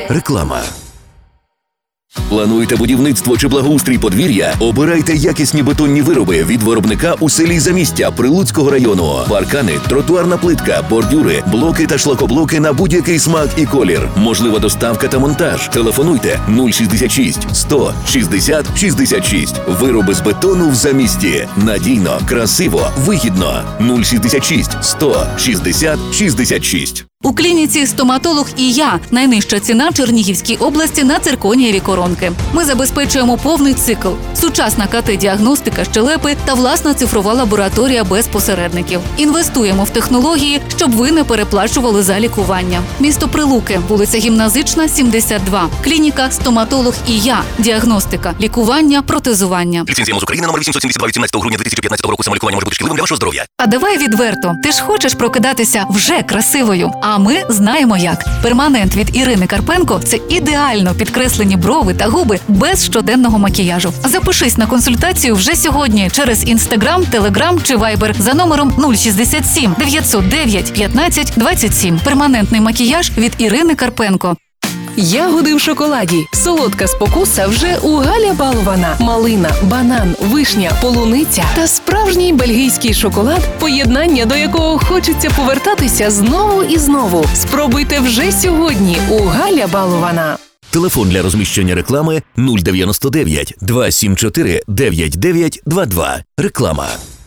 Реклама. Плануєте будівництво чи благоустрій подвір'я? Обирайте якісні бетонні вироби від виробника у селі Замістя Прилуцького району. Паркани, тротуарна плитка, бордюри, блоки та шлакоблоки на будь-який смак і колір. Можлива доставка та монтаж. Телефонуйте 066 100 60 66. Вироби з бетону в Замісті. Надійно, красиво, вигідно. 066 100 60 66. У клініці «Стоматолог і я» найнижча ціна в Чернігівській області на цирконієві коронки. Ми забезпечуємо повний цикл, сучасна КТ-діагностика щелепи та власна цифрова лабораторія без посередників. Інвестуємо в технології, щоб ви не переплачували за лікування. Місто Прилуки, вулиця Гімназична, 72. Клініка «Стоматолог і я». Діагностика, лікування, протезування. Ліцензія МОЗ України номер 872 18 грудня 2015 року. Самолікування може бути шкідливим для вашого здоров'я. А давай відверто, ти ж хочеш прокидатися вже красивою. А ми знаємо як. Перманент від Ірини Карпенко – це ідеально підкреслені брови та губи без щоденного макіяжу. Запишись на консультацію вже сьогодні через Instagram, Telegram чи Viber за номером 067 909 15 27. Перманентний макіяж від Ірини Карпенко. Ягоди в шоколаді. Солодка спокуса вже у Галя Балована. Малина, банан, вишня, полуниця та справжній бельгійський шоколад, поєднання до якого хочеться повертатися знову і знову. Спробуйте вже сьогодні у Галя Балована. Телефон для розміщення реклами 099 274 9922. Реклама.